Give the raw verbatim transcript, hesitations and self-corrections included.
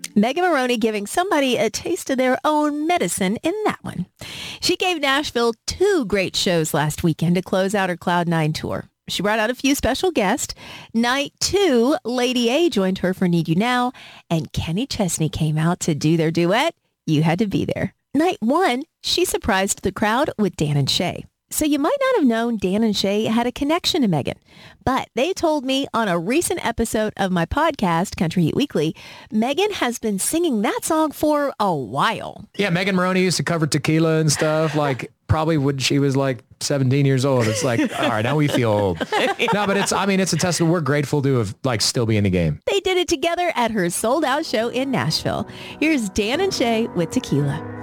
Megan Moroney giving somebody a taste of their own medicine in that one. She gave Nashville two great shows last weekend to close out her Cloud nine tour. She brought out a few special guests. Night two, Lady A joined her for Need You Now, and Kenny Chesney came out to do their duet, You Had to Be There. Night one, she surprised the crowd with Dan and Shay. So you might not have known Dan and Shay had a connection to Megan, but they told me on a recent episode of my podcast, Country Heat Weekly, Megan has been singing that song for a while. Yeah, Megan Moroney used to cover Tequila and stuff, like probably when she was like seventeen years old. It's like, all right, now we feel old. No, but it's, I mean, it's a testament. We're grateful to have like still be in the game. They did it together at her sold out show in Nashville. Here's Dan and Shay with Tequila.